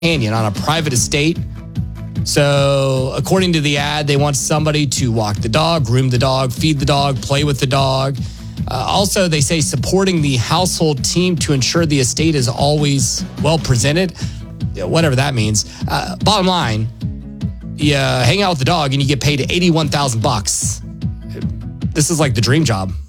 companion on a private estate. So according to the ad, they want somebody to walk the dog, groom the dog, feed the dog, play with the dog. Also, they say supporting the household team to ensure the estate is always well presented, whatever that means. Bottom line, you hang out with the dog and you get paid $81,000. This is like the dream job.